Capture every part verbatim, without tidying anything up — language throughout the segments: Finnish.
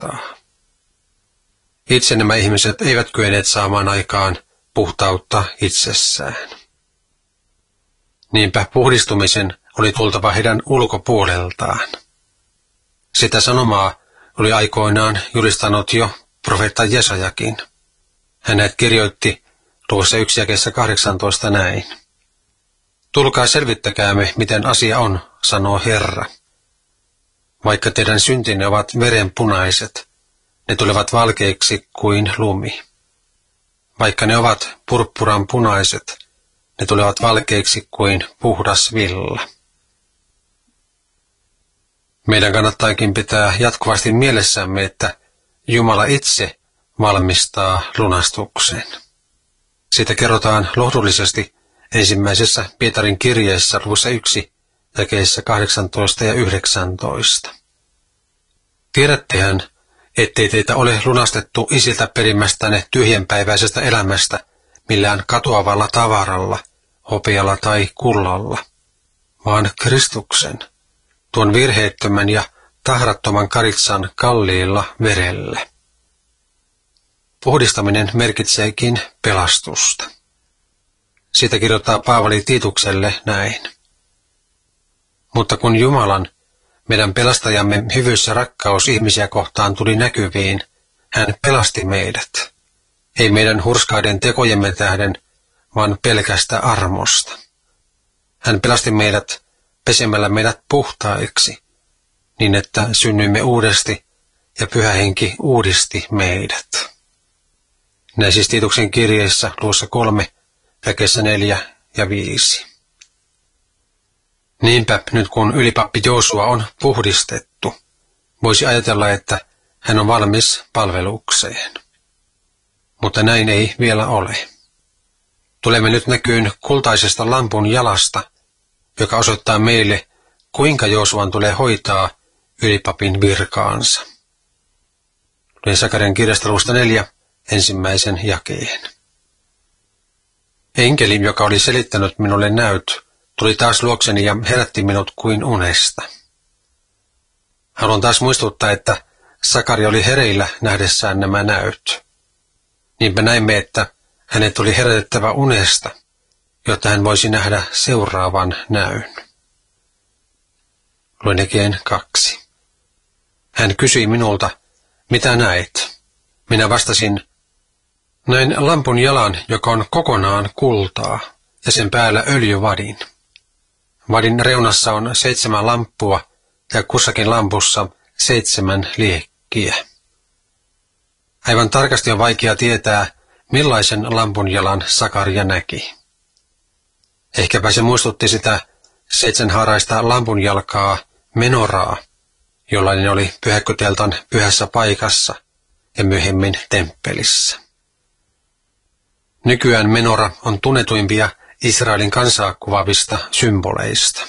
puhdistaa. Itse nämä ihmiset eivät kyenneet saamaan aikaan puhtautta itsessään. Niinpä puhdistumisen oli tultava heidän ulkopuoleltaan. Sitä sanomaa oli aikoinaan julistanut jo profeetta Jesajakin. Hänet kirjoitti luvussa yksi jakeessa kahdeksantoista näin. Tulkaa selvittäkäämme, miten asia on, sanoo Herra. Vaikka teidän syntinne ovat verenpunaiset, ne tulevat valkeiksi kuin lumi. Vaikka ne ovat purppuran punaiset, ne tulevat valkeiksi kuin puhdas villa. Meidän kannattaakin pitää jatkuvasti mielessämme, että Jumala itse valmistaa lunastuksen. Siitä kerrotaan lohdullisesti ensimmäisessä Pietarin kirjeessä luvussa yksi, jakeissa kahdeksantoista ja yhdeksäntoista. Tiedättehän, ettei teitä ole lunastettu isiltä perimästänne tyhjänpäiväisestä elämästä millään katoavalla tavaralla, hopealla tai kullalla, vaan Kristuksen, tuon virheettömän ja tahrattoman karitsan kalliilla verellä. Puhdistaminen merkitseekin pelastusta. Siitä kirjoittaa Paavali Tiitukselle näin. Mutta kun Jumalan, meidän pelastajamme hyvyys ja rakkaus ihmisiä kohtaan tuli näkyviin, hän pelasti meidät, ei meidän hurskaiden tekojemme tähden, vaan pelkästä armosta. Hän pelasti meidät pesemällä meidät puhtaiksi, niin että synnyimme uudesti ja Pyhä Henki uudisti meidät. Näin siis Tiituksen kirjeessä luvussa kolme, jakeessa neljä ja viisi. Niinpä nyt kun ylipappi Joosua on puhdistettu, voisi ajatella, että hän on valmis palvelukseen. Mutta näin ei vielä ole. Tulemme nyt näkyyn kultaisesta lampun jalasta, joka osoittaa meille, kuinka Joosuan tulee hoitaa ylipapin virkaansa. Luen Sakarian kirjasta luvusta neljä, ensimmäisen jakeen. Enkeli, joka oli selittänyt minulle näyt, tuli taas luokseni ja herätti minut kuin unesta. Haluan taas muistuttaa, että Sakari oli hereillä nähdessään nämä näyt. Niinpä näimme, että hänet oli herätettävä unesta, jotta hän voisi nähdä seuraavan näyn. Luen jakeen kaksi. Hän kysyi minulta, mitä näet? Minä vastasin, näin lampun jalan, joka on kokonaan kultaa, ja sen päällä öljyvadin. Vadin reunassa on seitsemän lamppua, ja kussakin lampussa seitsemän liekkiä. Aivan tarkasti on vaikea tietää, millaisen lampunjalan Sakaria näki. Ehkäpä se muistutti sitä seitsemänhaaraista lampunjalkaa menoraa, jollainen oli pyhäkköteltan pyhässä paikassa ja myöhemmin temppelissä. Nykyään menora on tunnetuimpia Israelin kansaa kuvaavista symboleista.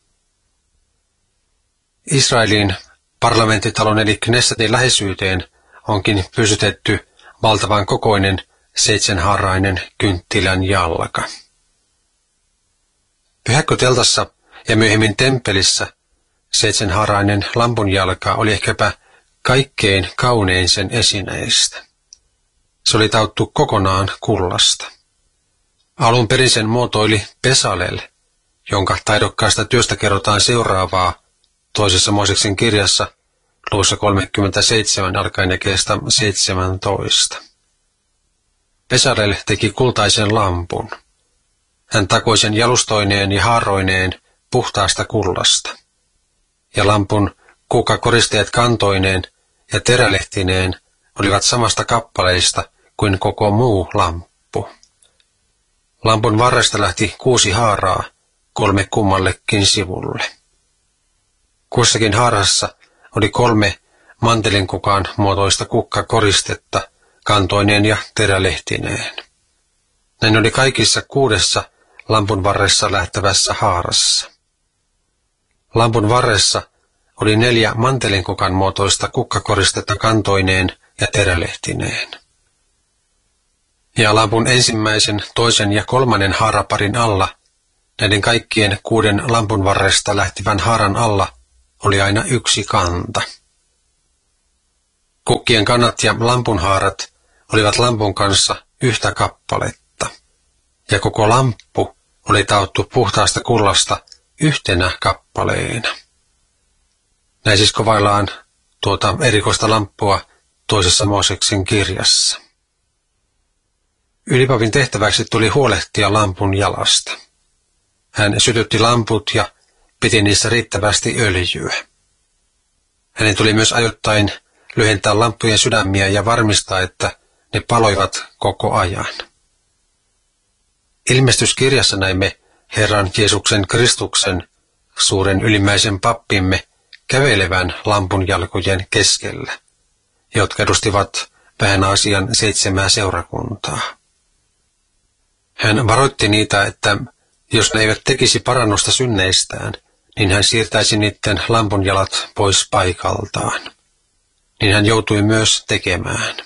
Israelin parlamenttitalon eli Knessetin läheisyyteen onkin pysytetty valtavan kokoinen seitsemänhaarainen kynttilän jalka. Pyhäkköteltassa ja myöhemmin temppelissä seitsemänhaarainen lampunjalka oli ehkäpä kaikkein kaunein sen esineistä. Se oli tauttu kokonaan kullasta. Alun perin sen muotoili Besalel, jonka taidokkaasta työstä kerrotaan seuraavaa toisessa Mooseksen kirjassa luvussa kolmekymmentäseitsemän alkaen jakeesta seitsemäntoista. Besalel teki kultaisen lampun. Hän takoi sen jalustoineen ja haaroineen puhtaasta kullasta. Ja lampun kukkakoristeet kantoineen ja terälehtineen olivat samasta kappaleista kuin koko muu lamppu. Lampun varresta lähti kuusi haaraa, kolme kummallekin sivulle. Kussakin haarassa oli kolme mantelinkukan muotoista kukkakoristetta, kantoineen ja terälehtineen. Näin oli kaikissa kuudessa lampun varressa lähtevässä haarassa. Lampun varressa oli neljä mantelinkukan muotoista kukkakoristetta kantoineen ja terälehtineen. Ja lampun ensimmäisen, toisen ja kolmannen haaraparin alla, näiden kaikkien kuuden lampun varresta lähtivän haaran alla, oli aina yksi kanta. Kukkien kannat ja lampunhaarat olivat lampun kanssa yhtä kappaletta, ja koko lamppu oli taottu puhtaasta kullasta yhtenä kappaleena. Näin siis kuvaillaan tuota erikoista lamppua toisessa Mooseksen kirjassa. Ylipapin tehtäväksi tuli huolehtia lampun jalasta. Hän sytytti lamput ja piti niissä riittävästi öljyä. Hänen tuli myös ajoittain lyhentää lamppujen sydämiä ja varmistaa, että ne paloivat koko ajan. Ilmestyskirjassa näimme Herran Jeesuksen Kristuksen, suuren ylimmäisen pappimme, kävelevän lampun jalkojen keskellä, jotka edustivat vähän Aasian seitsemää seurakuntaa. Hän varoitti niitä, että jos ne eivät tekisi parannusta synneistään, niin hän siirtäisi niiden lampunjalat pois paikaltaan. Niin hän joutui myös tekemään.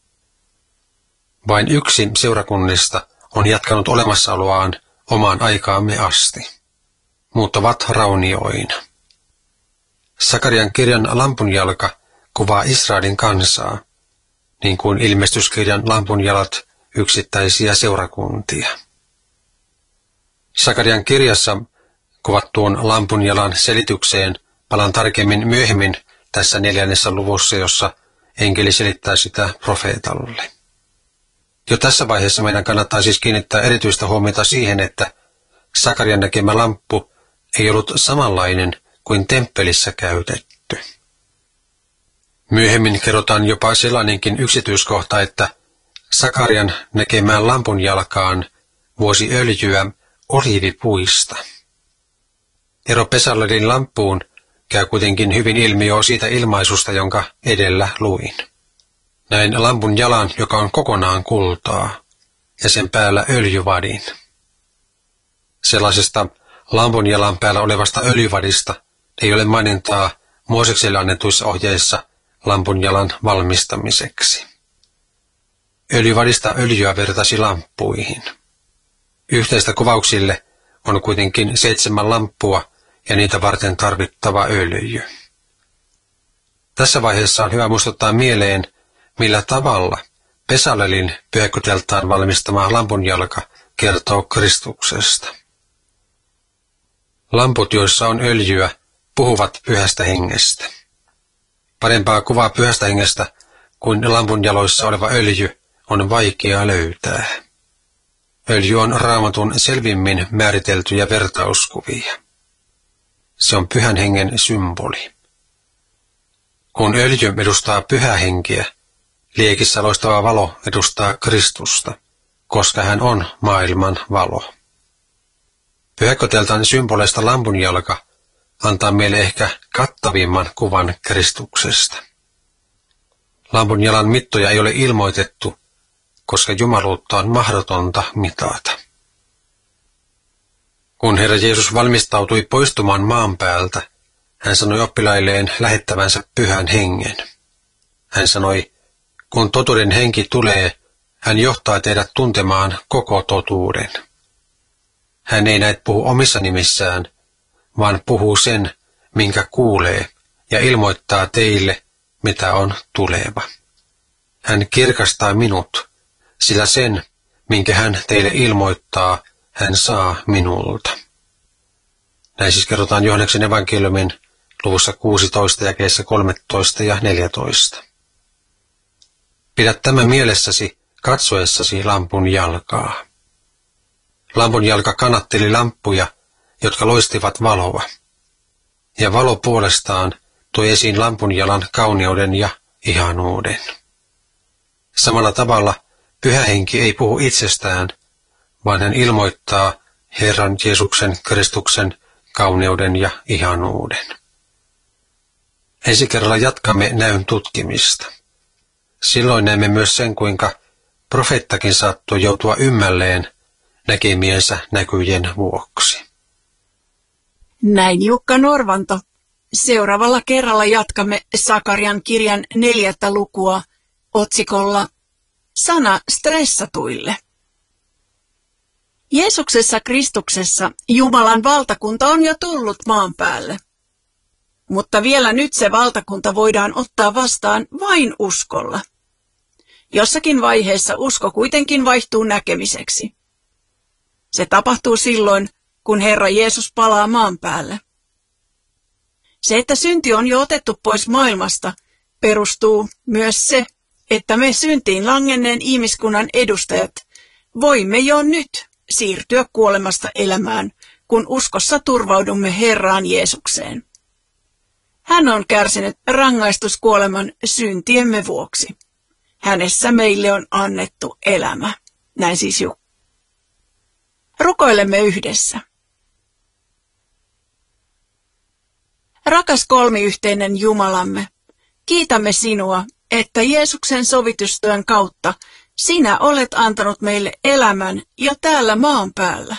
Vain yksi seurakunnista on jatkanut olemassaoloaan omaan aikaamme asti. Muut ovat raunioina. Sakarian kirjan lampunjalka kuvaa Israelin kansaa, niin kuin ilmestyskirjan lampunjalat yksittäisiä seurakuntia. Sakarian kirjassa kuvattuun lampunjalan selitykseen palaan tarkemmin myöhemmin tässä neljännessä luvussa, jossa enkeli selittää sitä profeetalle. Jo tässä vaiheessa meidän kannattaa siis kiinnittää erityistä huomiota siihen, että Sakarian näkemä lamppu ei ollut samanlainen kuin temppelissä käytetty. Myöhemmin kerrotaan jopa sellainenkin yksityiskohta, että Sakarian näkemään lampun jalkaan vuosi öljyä oliivipuista. Ero Besalelin lamppuun käy kuitenkin hyvin ilmi jo siitä ilmaisusta, jonka edellä luin. Näin lampun jalan, joka on kokonaan kultaa, ja sen päällä öljyvadin. Sellaisesta lampun jalan päällä olevasta öljyvadista ei ole mainintaa Moosekselle annetuissa ohjeissa lampun jalan valmistamiseksi. Öljyvadista öljyä vertasi lamppuihin. Yhteistä kuvauksille on kuitenkin seitsemän lamppua ja niitä varten tarvittava öljy. Tässä vaiheessa on hyvä muistuttaa mieleen, millä tavalla Besalelin pyhäkoteltaan valmistama lampunjalka kertoo Kristuksesta. Lamput, joissa on öljyä, puhuvat pyhästä hengestä. Parempaa kuvaa pyhästä hengestä kuin lampun jaloissa oleva öljy on vaikea löytää. Öljy on Raamatun selvimmin määriteltyjä vertauskuvia. Se on pyhän hengen symboli. Kun öljy edustaa pyhää henkeä, liekissä loistava valo edustaa Kristusta, koska hän on maailman valo. Pyhäkoteltaan symboleista lampunjalka antaa meille ehkä kattavimman kuvan Kristuksesta. Lampunjalan mittoja ei ole ilmoitettu, koska jumaluutta on mahdotonta mitata. Kun Herra Jeesus valmistautui poistumaan maan päältä, hän sanoi oppilailleen lähettävänsä pyhän hengen. Hän sanoi, kun totuuden henki tulee, hän johtaa teidät tuntemaan koko totuuden. Hän ei näet puhu omissa nimissään, vaan puhuu sen, minkä kuulee, ja ilmoittaa teille, mitä on tuleva. Hän kirkastaa minut, sillä sen, minkä hän teille ilmoittaa, hän saa minulta. Näin siis kerrotaan Johanneksen evankeliumin luvussa kuusitoista jakeissa kolmetoista ja neljätoista. Pidä tämä mielessäsi katsoessasi lampun jalkaa. Lampun jalka kannatteli lamppuja, jotka loistivat valoa, ja valo puolestaan toi esiin lampun jalan kauneuden ja ihanuuden. Samalla tavalla pyhä henki ei puhu itsestään, vaan hän ilmoittaa Herran Jeesuksen Kristuksen kauneuden ja ihanuuden. Ensi kerralla jatkamme näyn tutkimista. Silloin näemme myös sen, kuinka profeettakin saattoi joutua ymmälleen näkemiensä näkyjen vuoksi. Näin Jukka Norvanto. Seuraavalla kerralla jatkamme Sakarian kirjan neljättä lukua otsikolla Sana stressatuille. Jeesuksessa Kristuksessa Jumalan valtakunta on jo tullut maan päälle. Mutta vielä nyt se valtakunta voidaan ottaa vastaan vain uskolla. Jossakin vaiheessa usko kuitenkin vaihtuu näkemiseksi. Se tapahtuu silloin, kun Herra Jeesus palaa maan päälle. Se, että synti on jo otettu pois maailmasta, perustuu myös se, että me syntiin langenneen ihmiskunnan edustajat voimme jo nyt siirtyä kuolemasta elämään, kun uskossa turvaudumme Herraan Jeesukseen. Hän on kärsinyt rangaistuskuoleman syntiemme vuoksi. Hänessä meille on annettu elämä. Näin siis Jukka. Rukoilemme yhdessä. Rakas kolmiyhteinen Jumalamme, kiitämme sinua, että Jeesuksen sovitustyön kautta sinä olet antanut meille elämän jo täällä maan päällä.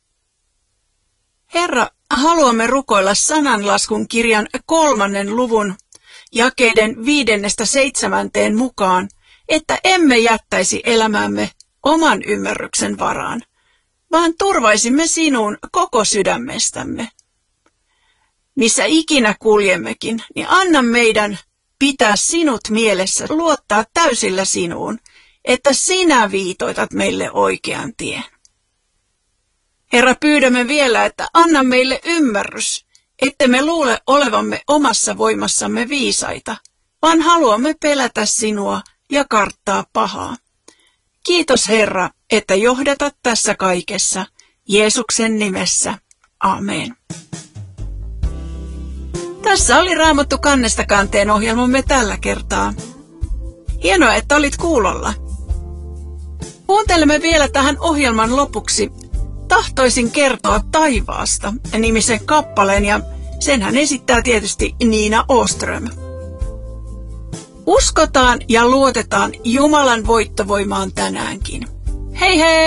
Herra, haluamme rukoilla sananlaskun kirjan kolmannen luvun jakeiden viidennestä seitsemänteen mukaan, että emme jättäisi elämämme oman ymmärryksen varaan, vaan turvaisimme sinuun koko sydämestämme. Missä ikinä kuljemmekin, niin anna meidän pitää sinut mielessä, luottaa täysillä sinuun, että sinä viitoitat meille oikean tien. Herra, pyydämme vielä, että anna meille ymmärrys, ettemme luule olevamme omassa voimassamme viisaita, vaan haluamme pelätä sinua ja karttaa pahaa. Kiitos Herra, että johdatat tässä kaikessa. Jeesuksen nimessä. Amen. Tässä oli Raamattu kannesta kanteen ohjelmamme tällä kertaa. Hienoa, että olit kuulolla. Kuuntelemme vielä tähän ohjelman lopuksi Tahtoisin kertoa taivaasta -nimisen kappaleen, ja sen hän esittää tietysti Niina Åström. Uskotaan ja luotetaan Jumalan voittovoimaan tänäänkin. Hei hei!